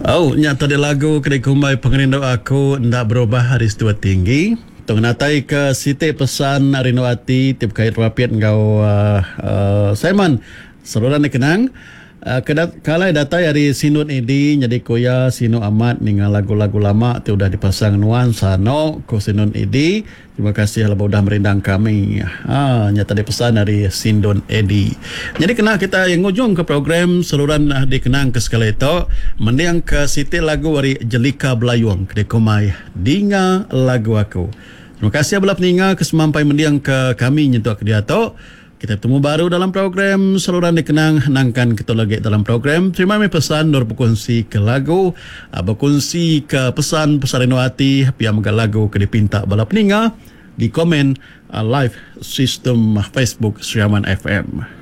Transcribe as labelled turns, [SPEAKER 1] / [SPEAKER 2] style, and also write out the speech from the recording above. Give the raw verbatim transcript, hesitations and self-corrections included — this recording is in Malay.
[SPEAKER 1] Oh, nyata di lagu kedai kumai pengerindu aku ndak berubah hari setua tinggi. Tung natai ke siti pesan Rinawati tip kait rapiat ngau uh, uh, Simon. Saluran dikenang. Uh, kedat, kalai datai hari sinun ini jadi koya sinu amat dengan lagu-lagu lama tu udah dipasang nuansa no ko sinun ini. Terima kasih lah udah merindang kami. Ha, nyata dipesan dari Sindon Edi. Jadi kena kita yang ujung ke program saluran uh, dikenang ke sekali itu mendiang ke siti lagu dari Jelika Belayuang ke Dekomai Dinga Lagu Aku. Terima kasih belah peninga kesemampai mendiang ke kami nyentuh ke dia tu. Kita bertemu baru dalam program saluran dikenang nangkan kita lagi dalam program. Terima kasih pesan nur berkongsi ke lagu, berkongsi ke pesan pesan Rinawati piam ke lagu ke dipinta bala peninga di komen uh, live sistem Facebook Sriaman F M.